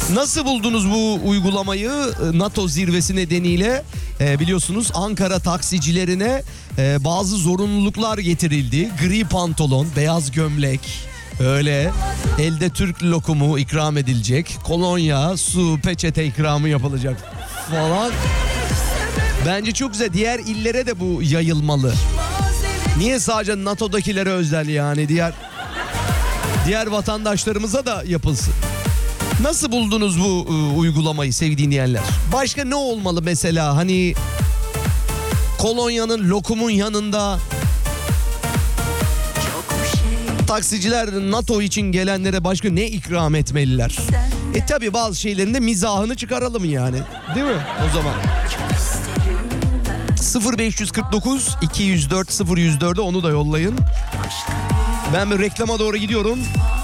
Nasıl buldunuz bu uygulamayı? NATO zirvesi nedeniyle biliyorsunuz Ankara taksicilerine bazı zorunluluklar getirildi. Gri pantolon, beyaz gömlek, öyle elde Türk lokumu ikram edilecek. Kolonya, su, peçete ikramı yapılacak falan. Bence çok güzel. Diğer illere de bu yayılmalı. Niye sadece NATO'dakilere özel yani? Diğer vatandaşlarımıza da yapılsın. Nasıl buldunuz bu uygulamayı sevgili dinleyenler? Başka ne olmalı mesela? Hani kolonyanın, lokumun yanında taksiciler NATO için gelenlere başka ne ikram etmeliler? Tabii bazı şeylerin de mizahını çıkaralım yani. Değil mi o zaman? 0549 204 0104'e onu da yollayın. Ben bir reklama doğru gidiyorum.